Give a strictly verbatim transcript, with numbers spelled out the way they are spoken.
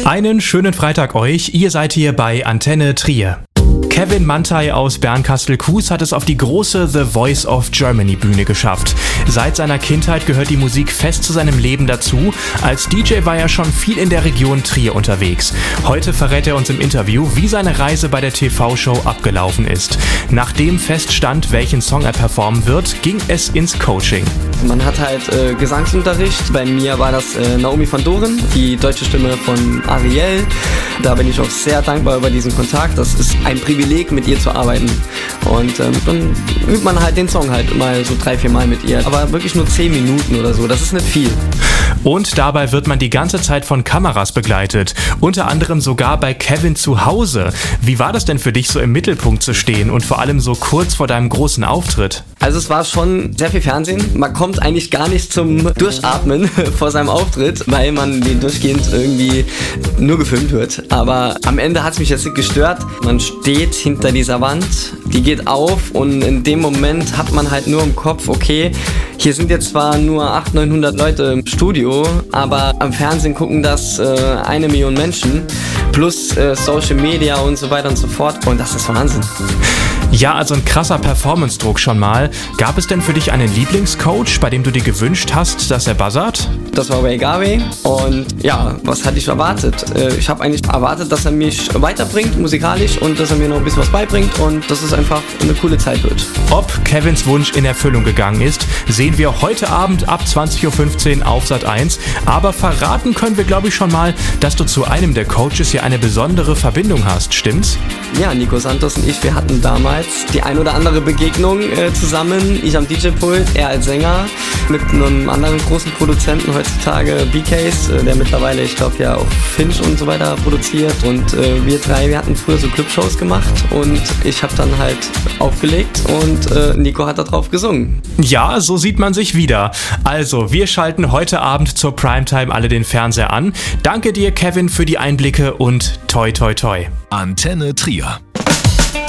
Einen schönen Freitag euch, ihr seid hier bei Antenne Trier. Kevin Mantai aus Bernkastel-Kues hat es auf die große The Voice of Germany Bühne geschafft. Seit seiner Kindheit gehört die Musik fest zu seinem Leben dazu. Als D J war er schon viel in der Region Trier unterwegs. Heute verrät er uns im Interview, wie seine Reise bei der T V-Show abgelaufen ist. Nachdem feststand, welchen Song er performen wird, ging es ins Coaching. Man hat halt äh, Gesangsunterricht. Bei mir war das äh, Naomi van Doren, die deutsche Stimme von Ariel. Da bin ich auch sehr dankbar über diesen Kontakt. Das ist ein Privileg, mit ihr zu arbeiten. Und ähm, dann übt man halt den Song halt mal so drei, vier Mal mit ihr. Aber wirklich nur zehn Minuten oder so, das ist nicht viel. Und dabei wird man die ganze Zeit von Kameras begleitet. Unter anderem sogar bei Kevin zu Hause. Wie war das denn für dich, so im Mittelpunkt zu stehen und vor allem so kurz vor deinem großen Auftritt? Also es war schon sehr viel Fernsehen. Man kommt eigentlich gar nicht zum Durchatmen vor seinem Auftritt, weil man den durchgehend irgendwie nur gefilmt wird. Aber am Ende hat es mich jetzt nicht gestört. Man steht hinter dieser Wand, die geht auf und in dem Moment hat man halt nur im Kopf, okay, hier sind jetzt zwar nur achthundert, neunhundert Leute im Studio, aber am Fernsehen gucken das äh, eine Million Menschen plus äh, Social Media und so weiter und so fort und das ist Wahnsinn. Ja, also ein krasser Performance-Druck schon mal. Gab es denn für dich einen Lieblingscoach, bei dem du dir gewünscht hast, dass er buzzert? Das war Ray Garvey und ja, was hatte ich erwartet? Ich habe eigentlich erwartet, dass er mich weiterbringt musikalisch und dass er mir noch ein bisschen was beibringt und dass es einfach eine coole Zeit wird. Ob Kevins Wunsch in Erfüllung gegangen ist, sehen wir heute Abend ab zwanzig Uhr fünfzehn auf Sat eins. Aber verraten können wir, glaube ich, schon mal, dass du zu einem der Coaches hier eine besondere Verbindung hast, stimmt's? Ja, Nico Santos und ich, wir hatten damals die ein oder andere Begegnung äh, zusammen. Ich am D J-Pult, er als Sänger mit einem anderen großen Produzenten heutzutage, B-Case, äh, der mittlerweile, ich glaube, ja auch Finch und so weiter produziert. Und äh, wir drei, wir hatten früher so Clubshows gemacht und ich habe dann halt aufgelegt und äh, Nico hat da drauf gesungen. Ja, so sieht man sich wieder. Also, wir schalten heute Abend zur Primetime alle den Fernseher an. Danke dir, Kevin, für die Einblicke und toi toi toi. Antenne Trier.